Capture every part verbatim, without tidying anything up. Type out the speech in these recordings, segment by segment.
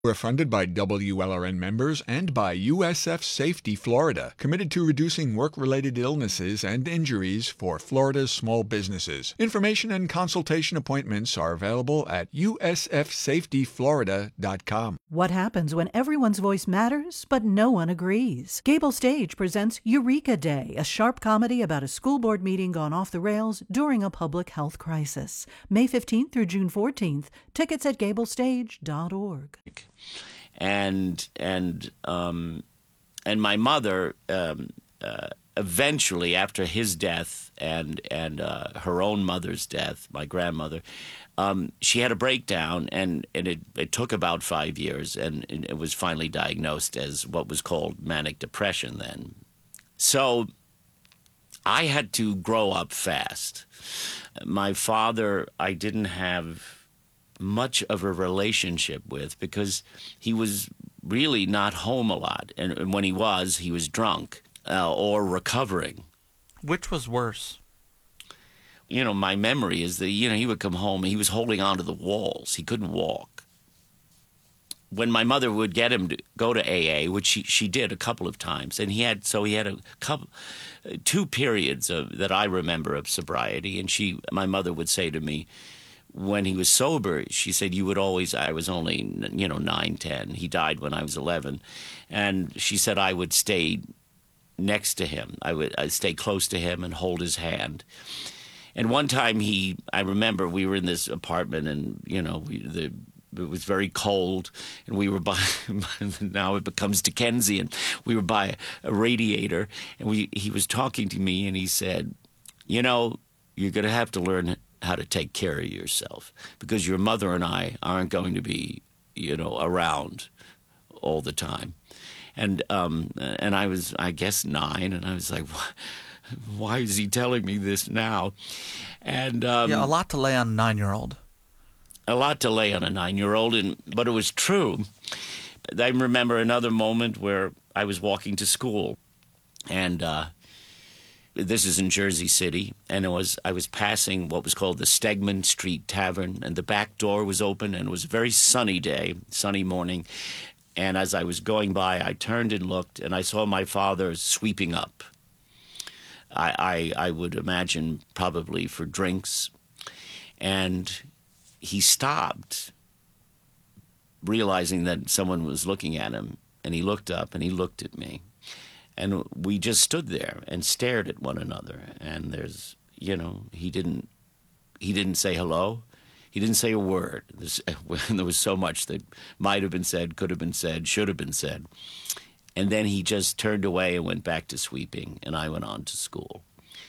We're funded by W L R N members and by U S F Safety Florida, committed to reducing work-related illnesses and injuries for Florida's small businesses. Information and consultation appointments are available at U S F safety florida dot com. What happens when everyone's voice matters, but no one agrees? Gable Stage presents Eureka Day, a sharp comedy about a school board meeting gone off the rails during a public health crisis. May fifteenth through June fourteenth. Tickets at gable stage dot org. And and um, and my mother um, uh, eventually, after his death and and uh, her own mother's death, my grandmother, um, she had a breakdown, and, and it, it took about five years, and, and it was finally diagnosed as what was called manic depression then. So I had to grow up fast. My father, I didn't have much of a relationship with because he was really not home a lot. And, and when he was, he was drunk uh, or recovering. Which was worse? You know, my memory is that, you know, he would come home and he was holding onto the walls. He couldn't walk. When my mother would get him to go to A A, which she, she did a couple of times, and he had, so he had a couple, two periods of, that I remember of sobriety, and she, my mother would say to me, when he was sober, she said, you would always, I was only, you know, nine, ten. He died when I was eleven. And she said I would stay next to him. I would I'd stay close to him and hold his hand. And one time he, I remember we were in this apartment and, you know, we, the, it was very cold, and we were by, now it becomes Dickensian, we were by a radiator, and we he was talking to me, and he said, you know, you're going to have to learn how to take care of yourself, because your mother and I aren't going to be, you know, around all the time. And um, and I was, I guess, nine, and I was like, why, why is he telling me this now? And um, yeah, a lot to lay on a nine-year-old. A lot to lay on a nine-year-old, and but it was true. I remember another moment where I was walking to school, and uh, this is in Jersey City, and it was I was passing what was called the Stegman Street Tavern, and the back door was open, and it was a very sunny day, sunny morning. And as I was going by, I turned and looked, and I saw my father sweeping up. I, I, I would imagine probably for drinks. And he stopped, realizing that someone was looking at him, and he looked up, and he looked at me. And we just stood there and stared at one another. And there's, you know, he didn't, he didn't say hello. He didn't say a word. There's, there was so much that might have been said, could have been said, should have been said. And then he just turned away and went back to sweeping, and I went on to school.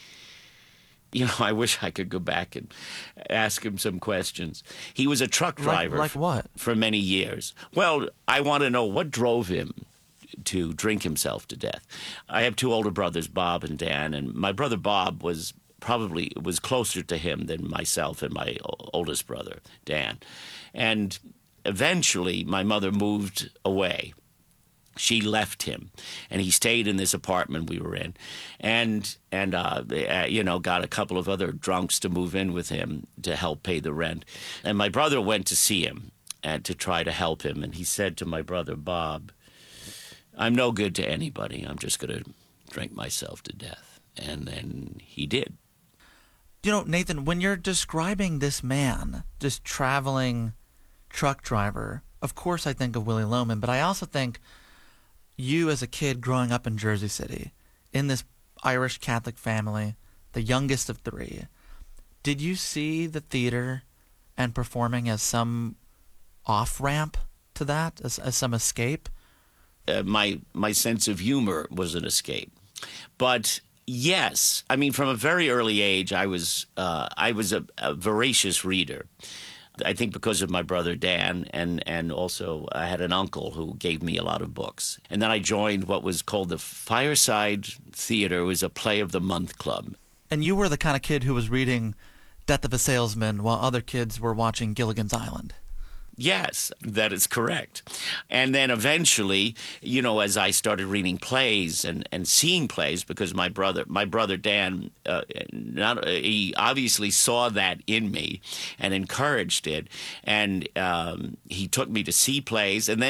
You know, I wish I could go back and ask him some questions. He was a truck driver. Like, like what? For many years. Well, I want to know what drove him to drink himself to death. I have two older brothers, Bob and Dan, and my brother Bob was probably was closer to him than myself and my oldest brother, Dan. And eventually, my mother moved away. She left him, and he stayed in this apartment we were in, and and uh, you know got a couple of other drunks to move in with him to help pay the rent. And my brother went to see him and to try to help him, and he said to my brother Bob, "I'm no good to anybody. I'm just going to drink myself to death." And then he did. You know, Nathan, when you're describing this man, this traveling truck driver, of course I think of Willy Loman, but I also think you as a kid growing up in Jersey City, in this Irish Catholic family, the youngest of three, did you see the theater and performing as some off-ramp to that, as, as some escape? Uh, my my sense of humor was an escape. But yes, I mean, from a very early age, I was uh, I was a, a voracious reader. I think because of my brother Dan, and, and also I had an uncle who gave me a lot of books. And then I joined what was called the Fireside Theater. It was a play of the month club. And you were the kind of kid who was reading Death of a Salesman while other kids were watching Gilligan's Island. Yes, that is correct. And then eventually, you know, as I started reading plays and, and seeing plays, because my brother, my brother Dan, uh, not, he obviously saw that in me and encouraged it. And um, he took me to see plays. And then